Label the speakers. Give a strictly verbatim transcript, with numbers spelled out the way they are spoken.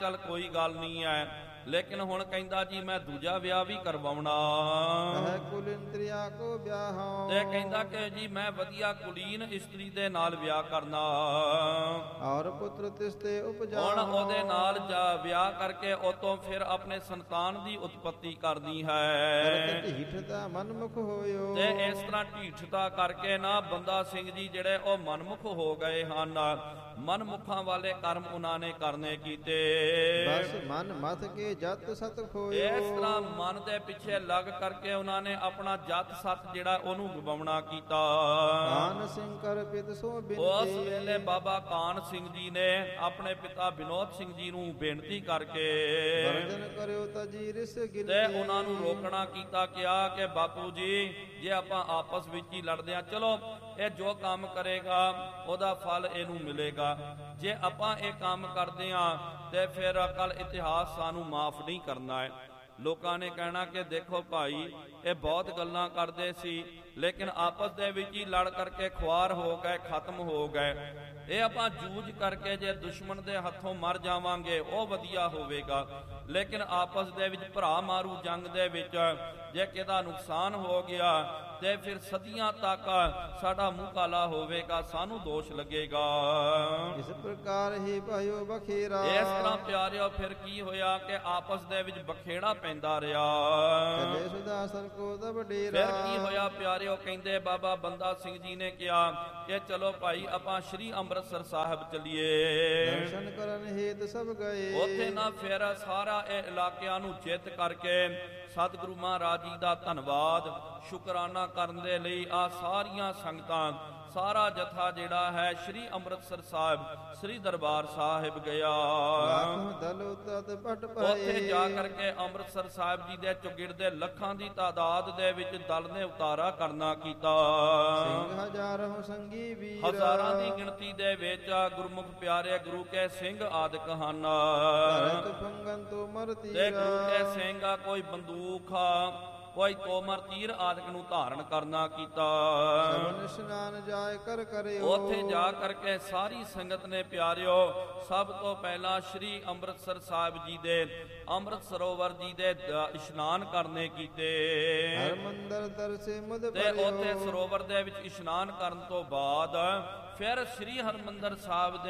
Speaker 1: ਚੱਲ ਕੋਈ ਗੱਲ ਨਹੀਂ ਹੈ, ਲੇਕਿਨ ਹੁਣ ਕਹਿੰਦਾ ਜੀ ਮੈਂ ਦੂਜਾ ਵਿਆਹ ਵੀ ਕਰਵਾਉਣਾ।
Speaker 2: ਕਹਿ ਕੁਲ ਇੰਦਰੀਆ ਕੋ ਵਿਆਹਉ,
Speaker 1: ਤੇ ਕਹਿੰਦਾ ਕਿ ਜੀ ਮੈਂ ਵਧੀਆ ਕੁਲੀਨ ਇਸਤਰੀ ਦੇ ਨਾਲ ਵਿਆਹ ਕਰਨਾ।
Speaker 2: ਔਰ ਪੁੱਤਰ ਤਿਸ ਤੇ ਉਪਜਾਉ,
Speaker 1: ਹੁਣ ਉਹਦੇ ਨਾਲ ਜਾ ਵਿਆਹ ਕਰਕੇ ਉਤੋਂ ਫਿਰ ਆਪਣੇ ਸੰਤਾਨ ਦੀ ਉਤਪਤੀ ਕਰਨੀ ਹੈ।
Speaker 2: ਢੀਠਤਾ ਮਨਮੁਖ ਹੋਇਓ,
Speaker 1: ਤੇ ਇਸ ਤਰ੍ਹਾਂ ਢੀਠਤਾ ਕਰਕੇ ਨਾ ਬੰਦਾ ਸਿੰਘ ਜੀ ਜਿਹੜੇ ਉਹ ਮਨਮੁਖ ਹੋ ਗਏ ਹਨ। ਮਨਮੁਖਾਂ ਵਾਲੇ ਕਰਮ ਉਹਨਾਂ ਨੇ ਕਰਨੇ ਕੀਤੇ।
Speaker 2: ਬਸ ਮਨ ਮਤ ਕੇ ਜਤ ਸਤ ਖੋਇਓ,
Speaker 1: ਇਸ ਤਰ੍ਹਾਂ ਮਨ ਦੇ ਪਿੱਛੇ ਲੱਗ ਕਰਕੇ ਉਹਨਾਂ ਨੇ ਆਪਣਾ ਜਤ ਸਤ ਜਿਹੜਾ ਉਹਨੂੰ ਗਵਾਉਣਾ ਕੀਤਾ।
Speaker 2: ਕਾਨ ਸਿੰਘ ਕਰ ਪਿਤ ਸੋ ਬਿਨਤੀ,
Speaker 1: ਉਸ ਵੇਲੇ ਬਾਬਾ ਕਾਨ ਸਿੰਘ ਜੀ ਨੇ ਆਪਣੇ ਪਿਤਾ ਵਿਨੋਦ ਸਿੰਘ ਜੀ ਨੂੰ ਬੇਨਤੀ ਕਰਕੇ
Speaker 2: ਵਰਜਨ ਕਰਿਓ ਤਜੀ ਰਿਸ ਗਿਨਤੀ,
Speaker 1: ਤੇ ਉਹਨਾਂ ਨੂੰ ਰੋਕਣਾ ਕੀਤਾ। ਕਿਹਾ ਕਿ ਬਾਪੂ ਜੀ ਜੇ ਆਪਾਂ ਆਪਸ ਵਿੱਚ ਹੀ ਲੜਦੇ ਆ, ਚਲੋ ਇਹ ਜੋ ਕੰਮ ਕਰੇਗਾ ਉਹਦਾ ਫਲ ਇਹਨੂੰ ਮਿਲੇਗਾ। ਜੇ ਆਪਾਂ ਇਹ ਕੰਮ ਕਰਦੇ ਆ ਤੇ ਫਿਰ ਕੱਲ ਇਤਿਹਾਸ ਸਾਨੂੰ ਮਾਫ ਨਹੀਂ ਕਰਨਾ ਹੈ। ਲੋਕਾਂ ਨੇ ਕਹਿਣਾ ਕਿ ਦੇਖੋ ਭਾਈ ਇਹ ਬਹੁਤ ਗੱਲਾਂ ਕਰਦੇ ਸੀ, ਲੇਕਿਨ ਆਪਸ ਦੇ ਵਿੱਚ ਹੀ ਲੜ ਕਰਕੇ ਖੁਆਰ ਹੋ ਗਏ, ਖਤਮ ਹੋ ਗਏ। ਇਹ ਆਪਾਂ ਜੂਝ ਕਰਕੇ ਜੇ ਦੁਸ਼ਮਣ ਦੇ ਹੱਥੋਂ ਮਰ ਜਾਵਾਂਗੇ ਉਹ ਵਧੀਆ ਹੋਵੇਗਾ, ਲੇਕਿਨ ਆਪਸ ਦੇ ਵਿੱਚ ਭਰਾ ਮਾਰੂ ਜੰਗ ਦੇ ਵਿੱਚ ਜੇ ਕਿਹਦਾ ਨੁਕਸਾਨ ਹੋ ਗਿਆ ਤੇ ਫਿਰ ਸਦੀਆਂ ਤੱਕ ਸਾਡਾ ਮੂੰਹ ਕਾਲਾ ਹੋਵੇਗਾ, ਸਾਨੂੰ ਦੋਸ਼ ਲੱਗੇਗਾ।
Speaker 2: ਇਸ ਪ੍ਰਕਾਰ ਹੀ ਭਾਇਓ ਬਖੇਰਾ,
Speaker 1: ਇਸ ਤਰ੍ਹਾਂ ਪਿਆਰਿਓ ਫਿਰ ਕੀ ਹੋਇਆ ਕਿ ਆਪਸ ਦੇ ਵਿੱਚ ਬਖੇੜਾ ਪੈਂਦਾ ਰਿਹਾ।
Speaker 2: ਚਲੇ ਸੁਦਾਸਰ ਕੋ ਤਬ ਡੇਰਾ,
Speaker 1: ਫਿਰ ਕੀ ਹੋਇਆ ਪਿਆਰਿਓ, ਕਹਿੰਦੇ ਬਾਬਾ ਬੰਦਾ ਸਿੰਘ ਜੀ ਨੇ ਕਿਹਾ ਕਿ ਚਲੋ ਭਾਈ ਆਪਾਂ ਸ਼੍ਰੀ ਅੰਮ੍ਰਿਤਸਰ ਸਾਹਿਬ ਚੱਲੀਏ।
Speaker 2: ਦਰਸ਼ਨ ਕਰਨ ਹੇਤ ਸਭ ਗਏ,
Speaker 1: ਉੱਥੇ ਨਾ ਫਿਰ ਸਾਰਾ ਇਹ ਇਲਾਕਿਆਂ ਨੂੰ ਜਿੱਤ ਕਰਕੇ ਸਤਿਗੁਰੂ ਮਹਾਰਾਜ ਜੀ ਦਾ ਧੰਨਵਾਦ ਸ਼ੁਕਰਾਨਾ ਕਰਨ ਦੇ ਲਈ ਆ ਸਾਰੀਆਂ ਸੰਗਤਾਂ, ਸਾਰਾ ਜਥਾ ਜਿਹੜਾ ਹੈ ਸ਼੍ਰੀ ਅੰਮ੍ਰਿਤਸਰ ਸਾਹਿਬ ਸ੍ਰੀ ਦਰਬਾਰ ਸਾਹਿਬ ਗਿਆ।
Speaker 2: ਦਲ ਤਤ ਪਟ
Speaker 1: ਉੱਥੇ ਜਾ ਕਰਕੇ ਅੰਮ੍ਰਿਤਸਰ ਸਾਹਿਬ ਜੀ ਦੇ ਚੁਗਿੜ ਦੇ ਲੱਖਾਂ ਦੀ ਤਾਦਾਦ ਦੇ ਵਿੱਚ ਦਲ ਨੇ ਉਤਾਰਾ ਕਰਨਾ ਕੀਤਾ।
Speaker 2: ਸਿੰਘ ਹਜ਼ਾਰਾਂ ਸੰਗੀ ਵੀਰ,
Speaker 1: ਹਜ਼ਾਰਾਂ ਦੀ ਗਿਣਤੀ ਦੇ ਵਿੱਚ ਗੁਰਮੁਖ ਪਿਆਰੇ ਗੁਰੂ ਕੇ ਸਿੰਘ ਆਦਿਕ ਹਨ।
Speaker 2: ਭਰਤ ਫੰਗਨ ਤੋਂ ਮਰ
Speaker 1: ਤੇ
Speaker 2: ਤੀਰਾ,
Speaker 1: ਗੁਰੂ ਕੇ ਸਿੰਘ ਆ ਕੋਈ ਬੰਦੂਕ ਆ, ਕੋਈ ਤੋਮਰ ਤੀਰ ਆਦਿਕ ਨੂੰ ਧਾਰਨ ਕਰਨਾ ਕੀਤਾ।
Speaker 2: ਸਭਨ ਇਸ਼ਨਾਨ ਜਾਇ ਕਰ ਕਰਿਓ,
Speaker 1: ਉੱਥੇ ਜਾ ਕਰਕੇ ਸਾਰੀ ਸੰਗਤ ਨੇ ਪਿਆਰਿਓ ਸਭ ਤੋਂ ਪਹਿਲਾਂ ਸ਼੍ਰੀ ਅੰਮ੍ਰਿਤਸਰ ਸਾਹਿਬ ਜੀ ਦੇ ਅੰਮ੍ਰਿਤ ਸਰੋਵਰ ਜੀ ਦੇ ਇਸ਼ਨਾਨ ਕਰਨੇ ਕੀਤੇ।
Speaker 2: ਹਰਮੰਦਰ ਦਰਸੇ ਮੁਦ
Speaker 1: ਤੇ ਉੱਥੇ ਸਰੋਵਰ ਦੇ ਵਿੱਚ ਇਸ਼ਨਾਨ ਕਰਨ ਤੋਂ ਬਾਅਦ ਫਿਰ ਸ਼੍ਰੀ ਹਰਮੰਦਰ ਸਾਹਿਬ ਦੇ